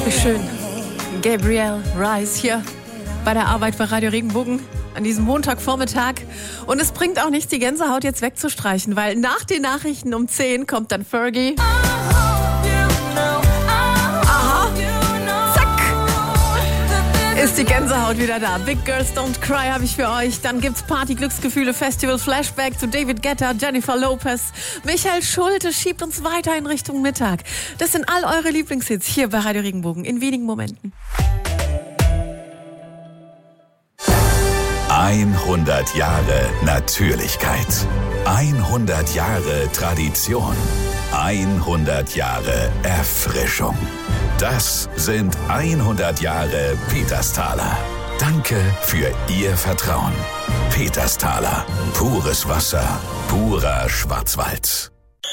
Wie schön. Gabrielle Rice hier bei der Arbeit bei Radio Regenbogen an diesem Montagvormittag. Und es bringt auch nichts, die Gänsehaut jetzt wegzustreichen, weil nach den Nachrichten um 10 kommt dann Fergie. Aha. Zack. Ist die Gänsehaut wieder da. Big Girls Don't Cry habe ich für euch. Dann gibt's Party, Glücksgefühle, Festival, Flashback zu David Guetta, Jennifer Lopez. Michael Schulte schiebt uns weiter in Richtung Mittag. Das sind all eure Lieblingshits hier bei Radio Regenbogen in wenigen Momenten. 100 Jahre Natürlichkeit. 100 Jahre Tradition. 100 Jahre Erfrischung. Das sind 100 Jahre Petersthaler. Danke für Ihr Vertrauen. Petersthaler. Pures Wasser. Purer Schwarzwald.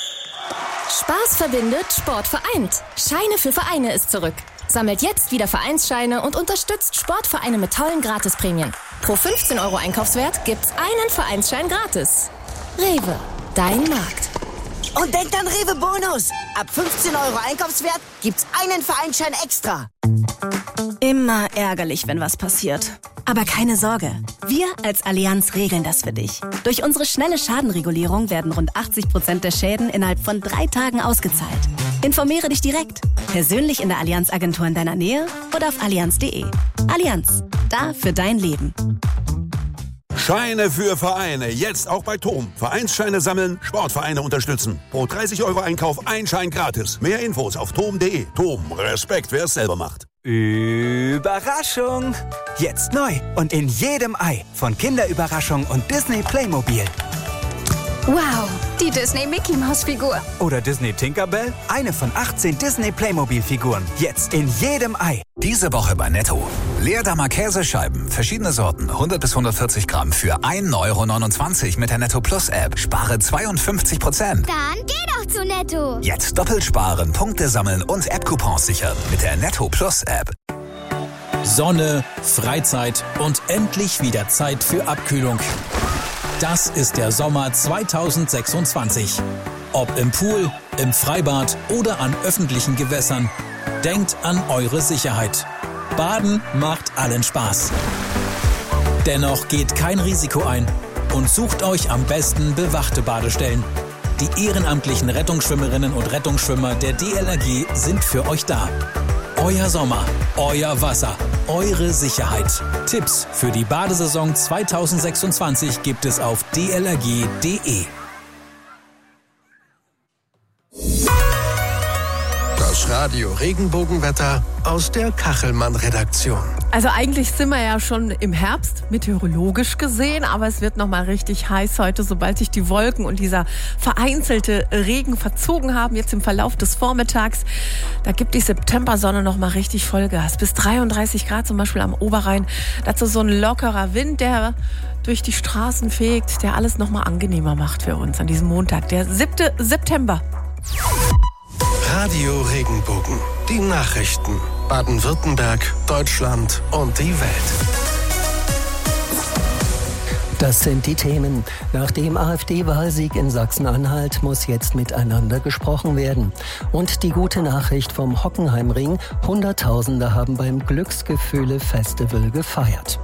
Spaß verbindet, Sport vereint. Scheine für Vereine ist zurück. Sammelt jetzt wieder Vereinsscheine und unterstützt Sportvereine mit tollen Gratisprämien. Pro 15 € Einkaufswert gibt's einen Vereinsschein gratis. Rewe, dein Markt. Und denkt an Rewe Bonus. Ab 15 € Einkaufswert gibt's einen Vereinsschein extra. Immer ärgerlich, wenn was passiert. Aber keine Sorge, wir als Allianz regeln das für dich. Durch unsere schnelle Schadenregulierung werden rund 80% der Schäden innerhalb von 3 Tagen ausgezahlt. Informiere dich direkt, persönlich in der Allianz-Agentur in deiner Nähe oder auf allianz.de. Allianz, da für dein Leben. Scheine für Vereine, jetzt auch bei TOM. Vereinsscheine sammeln, Sportvereine unterstützen. Pro 30 € Einkauf ein Schein gratis. Mehr Infos auf tom.de. TOM, Respekt, wer es selber macht. Überraschung! Jetzt neu und in jedem Ei von Kinderüberraschung und Disney Playmobil. Wow, die Disney Mickey Maus Figur. Oder Disney Tinkerbell, eine von 18 Disney Playmobil Figuren. Jetzt in jedem Ei. Diese Woche bei Netto. Leerdammer Käsescheiben, verschiedene Sorten, 100 bis 140 Gramm für 1,29 € mit der Netto Plus App. Spare 52%. Dann geh doch zu Netto. Jetzt doppelt sparen, Punkte sammeln und App-Coupons sichern mit der Netto Plus App. Sonne, Freizeit und endlich wieder Zeit für Abkühlung. Das ist der Sommer 2026. Ob im Pool, im Freibad oder an öffentlichen Gewässern. Denkt an eure Sicherheit. Baden macht allen Spaß. Dennoch geht kein Risiko ein und sucht euch am besten bewachte Badestellen. Die ehrenamtlichen Rettungsschwimmerinnen und Rettungsschwimmer der DLRG sind für euch da. Euer Sommer, euer Wasser, eure Sicherheit. Tipps für die Badesaison 2026 gibt es auf dlrg.de. Das Radio Regenbogenwetter aus der Kachelmann-Redaktion. Also eigentlich sind wir ja schon im Herbst, meteorologisch gesehen, aber es wird nochmal richtig heiß heute, sobald sich die Wolken und dieser vereinzelte Regen verzogen haben, jetzt im Verlauf des Vormittags. Da gibt die Septembersonne nochmal richtig Vollgas. Bis 33 Grad zum Beispiel am Oberrhein. Dazu so ein lockerer Wind, der durch die Straßen fegt, der alles nochmal angenehmer macht für uns an diesem Montag, der 7. September. Radio Regenbogen. Die Nachrichten. Baden-Württemberg, Deutschland und die Welt. Das sind die Themen. Nach dem AfD-Wahlsieg in Sachsen-Anhalt muss jetzt miteinander gesprochen werden. Und die gute Nachricht vom Hockenheimring: Hunderttausende haben beim Glücksgefühle-Festival gefeiert.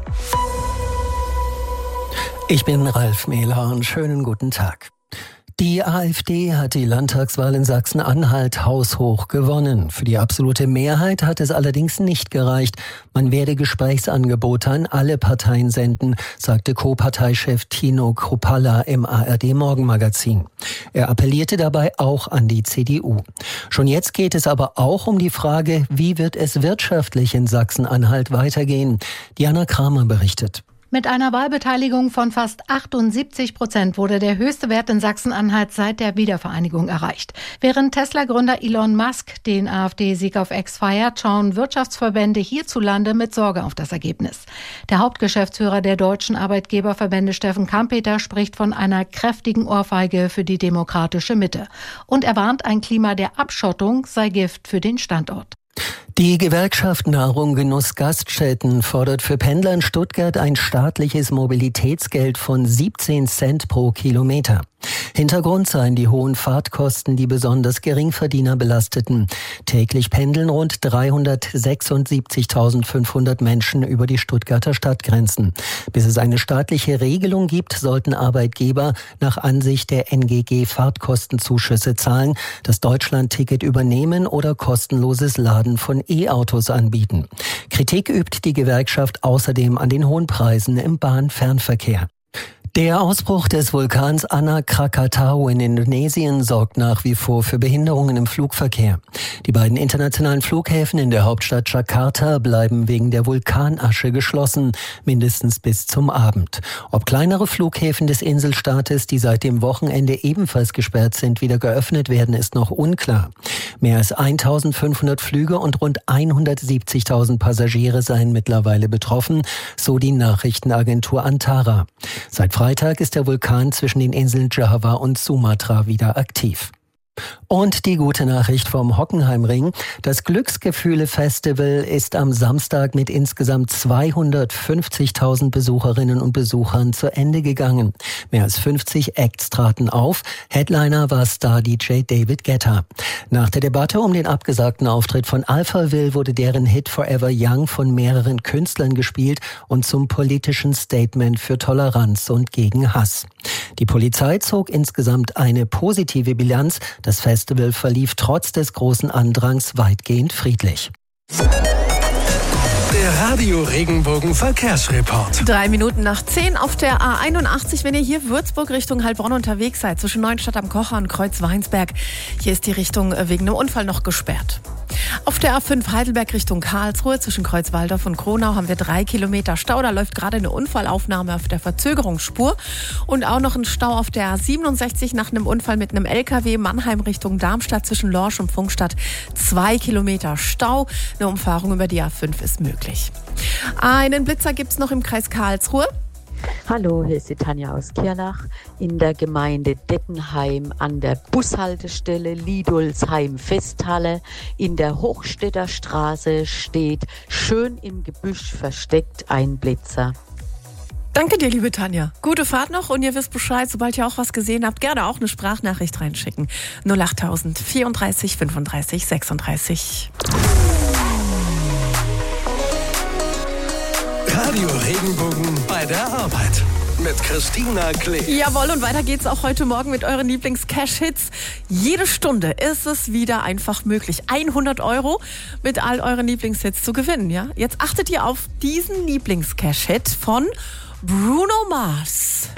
Ich bin Ralf Mehlhorn. Schönen guten Tag. Die AfD hat die Landtagswahl in Sachsen-Anhalt haushoch gewonnen. Für die absolute Mehrheit hat es allerdings nicht gereicht. Man werde Gesprächsangebote an alle Parteien senden, sagte Co-Parteichef Tino Kruppalla im ARD-Morgenmagazin. Er appellierte dabei auch an die CDU. Schon jetzt geht es aber auch um die Frage, wie wird es wirtschaftlich in Sachsen-Anhalt weitergehen? Diana Kramer berichtet. Mit einer Wahlbeteiligung von fast 78% wurde der höchste Wert in Sachsen-Anhalt seit der Wiedervereinigung erreicht. Während Tesla-Gründer Elon Musk den AfD-Sieg auf X feiert, schauen Wirtschaftsverbände hierzulande mit Sorge auf das Ergebnis. Der Hauptgeschäftsführer der deutschen Arbeitgeberverbände, Steffen Kampeter, spricht von einer kräftigen Ohrfeige für die demokratische Mitte. Und er warnt, ein Klima der Abschottung sei Gift für den Standort. Die Gewerkschaft Nahrung Genuss Gaststätten fordert für Pendler in Stuttgart ein staatliches Mobilitätsgeld von 17 Cent pro Kilometer. Hintergrund seien die hohen Fahrtkosten, die besonders Geringverdiener belasteten. Täglich pendeln rund 376.500 Menschen über die Stuttgarter Stadtgrenzen. Bis es eine staatliche Regelung gibt, sollten Arbeitgeber nach Ansicht der NGG Fahrtkostenzuschüsse zahlen, das Deutschland-Ticket übernehmen oder kostenloses Laden von E-Autos anbieten. Kritik übt die Gewerkschaft außerdem an den hohen Preisen im Bahnfernverkehr. Der Ausbruch des Vulkans Anak Krakatau in Indonesien sorgt nach wie vor für Behinderungen im Flugverkehr. Die beiden internationalen Flughäfen in der Hauptstadt Jakarta bleiben wegen der Vulkanasche geschlossen, mindestens bis zum Abend. Ob kleinere Flughäfen des Inselstaates, die seit dem Wochenende ebenfalls gesperrt sind, wieder geöffnet werden, ist noch unklar. Mehr als 1.500 Flüge und rund 170.000 Passagiere seien mittlerweile betroffen, so die Nachrichtenagentur Antara. Seit Freitag ist der Vulkan zwischen den Inseln Java und Sumatra wieder aktiv. Und die gute Nachricht vom Hockenheimring. Das Glücksgefühle-Festival ist am Samstag mit insgesamt 250.000 Besucherinnen und Besuchern zu Ende gegangen. Mehr als 50 Acts traten auf. Headliner war Star-DJ David Guetta. Nach der Debatte um den abgesagten Auftritt von Alphaville wurde deren Hit Forever Young von mehreren Künstlern gespielt und zum politischen Statement für Toleranz und gegen Hass. Die Polizei zog insgesamt eine positive Bilanz. Das Festival verlief trotz des großen Andrangs weitgehend friedlich. Der Radio Regenbogen Verkehrsreport. 3 Minuten nach 10 auf der A81, wenn ihr hier Würzburg Richtung Heilbronn unterwegs seid, zwischen Neuenstadt am Kocher und Kreuz-Weinsberg. Hier ist die Richtung wegen einem Unfall noch gesperrt. Auf der A5 Heidelberg Richtung Karlsruhe zwischen Kreuzwaldorf und Kronau haben wir 3 Kilometer Stau. Da läuft gerade eine Unfallaufnahme auf der Verzögerungsspur. Und auch noch ein Stau auf der A67 nach einem Unfall mit einem LKW Mannheim Richtung Darmstadt zwischen Lorsch und Pfungstadt. 2 Kilometer Stau. Eine Umfahrung über die A5 ist möglich. Einen Blitzer gibt's noch im Kreis Karlsruhe. Hallo, hier ist die Tanja aus Kirnach. In der Gemeinde Dettenheim an der Bushaltestelle Lidolsheim-Festhalle in der Hochstädter Straße steht schön im Gebüsch versteckt ein Blitzer. Danke dir, liebe Tanja. Gute Fahrt noch und ihr wisst Bescheid, sobald ihr auch was gesehen habt, gerne auch eine Sprachnachricht reinschicken. 08000 34 35 36. Radio Regenbogen bei der Arbeit mit Christina Klee. Jawohl, und weiter geht's auch heute Morgen mit euren Lieblings-Cash-Hits. Jede Stunde ist es wieder einfach möglich, 100 € mit all euren Lieblingshits zu gewinnen. Ja? Jetzt achtet ihr auf diesen Lieblings-Cash-Hit von Bruno Mars.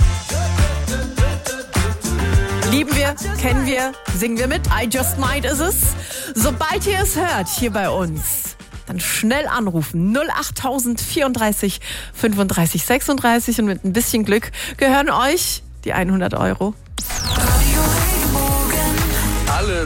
Lieben wir, kennen wir, singen wir mit. I Just Might ist es. Sobald ihr es hört, hier bei uns, dann schnell anrufen. 08000 34 35 36 und mit ein bisschen Glück gehören euch die 100 €. Alle